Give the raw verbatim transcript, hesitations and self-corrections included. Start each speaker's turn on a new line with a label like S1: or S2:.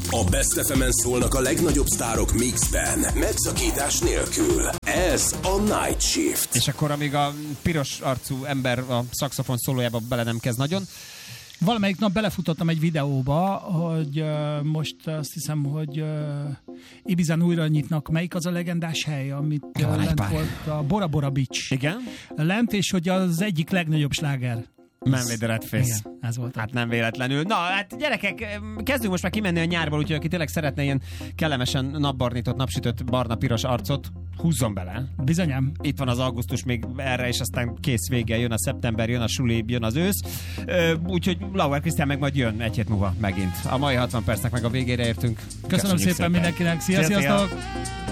S1: A Best ef emen szólnak a legnagyobb sztárok mixben, megszakítás nélkül. Ez a Night Shift.
S2: És akkor amíg a piros arcú ember a szaxofon szólójába bele nem kezd nagyon.
S3: Valamelyik nap belefutottam egy videóba, hogy uh, most azt hiszem, hogy uh, Ibizán újra nyitnak. Melyik az a legendás hely, amit uh, lent pár. volt? A Bora Bora Beach.
S2: Igen?
S3: Lent, és hogy az egyik legnagyobb sláger.
S2: Man with the Red Face.
S3: Igen, ez volt.
S2: Hát nem véletlenül. Na, hát gyerekek, kezdünk most már kimenni a nyárból, úgyhogy aki tényleg szeretne ilyen kellemesen napbarnított, napsütött, barna-piros arcot, húzzon bele.
S3: Bizonyám.
S2: Itt van az augusztus még erre, és aztán kész vége, jön a szeptember, jön a suli, jön az ősz. Úgyhogy Lauer Krisztián meg majd jön egy hét múlva megint. A mai hatvan percnek meg a végére értünk.
S3: Köszönöm szépen, szépen mindenkinek. Szia, sziasztok!